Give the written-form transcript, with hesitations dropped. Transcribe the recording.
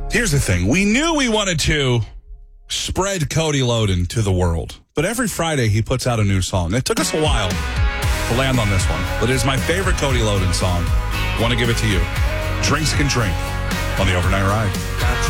Here's the thing. We knew we wanted to spread Cody Loden to the world. But every Friday, he puts out a new song. It took us a while to land on this one. But it is my favorite Cody Loden song. Want to give it to you. Drinks Can Drink on the Overnight Ride.